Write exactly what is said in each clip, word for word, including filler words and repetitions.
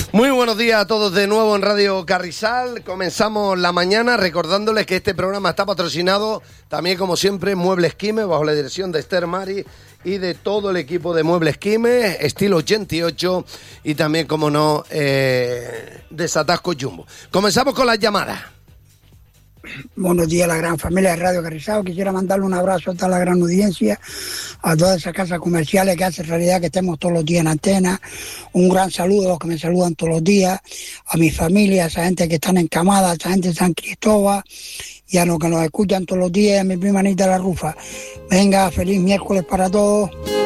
Muy buenos días a todos de nuevo en Radio Carrizal. Comenzamos la mañana recordándoles que este programa está patrocinado también, como siempre, Muebles Quime, bajo la dirección de Esther Mari y de todo el equipo de Muebles Quime, estilo ochenta y ocho, y también, como no, eh, Desatasco Jumbo. Comenzamos con las llamadas. Buenos días a la gran familia de Radio Carrizal. Quisiera mandarle un abrazo a toda la gran audiencia, a todas esas casas comerciales que hacen realidad que estemos todos los días en antena. Un gran saludo a los que me saludan todos los días, a mi familia, a esa gente que están encamada, a esa gente de San Cristóbal y a los que nos escuchan todos los días, a mi prima Anita La Rufa. Venga, feliz miércoles para todos.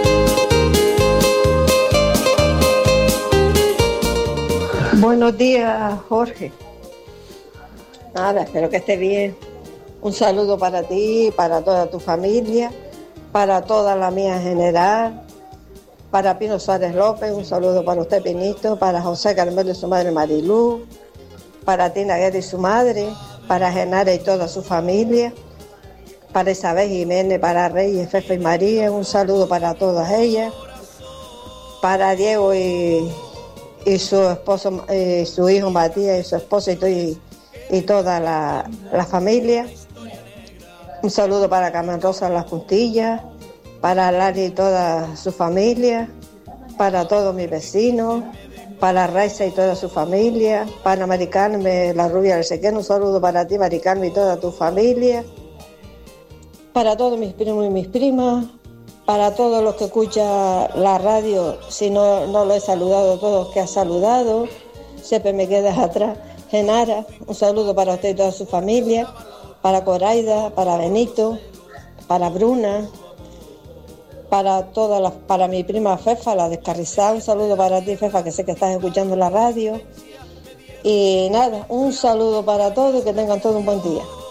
Buenos días, Jorge. Nada, espero que esté bien. Un saludo para ti, para toda tu familia, para toda la mía en general, para Pino Suárez López, un saludo para usted, Pinito, para José Carmelo y su madre Marilú, para Tina Guerra y su madre, para Genara y toda su familia, para Isabel Jiménez, para Reyes, Fefe y María, un saludo para todas ellas, para Diego y, y su esposo, eh, su hijo Matías y su esposa y todo. Y, y toda la, la familia. Un saludo para Carmen Rosa Las Puntillas, para Lari y toda su familia, para todos mis vecinos, para Raiza y toda su familia, para Mari Carmen, la rubia del Sequén, un saludo para ti, Mari Carmen, y toda tu familia, para todos mis primos y mis primas, para todos los que escuchan la radio, si no, no lo he saludado a todos que ha saludado, siempre me quedas atrás. Genara, un saludo para usted y toda su familia, para Coraida, para Benito, para Bruna, para todas las, para mi prima Fefa, la descarrizada, un saludo para ti, Fefa, que sé que estás escuchando la radio. Y nada, un saludo para todos y que tengan todo un buen día.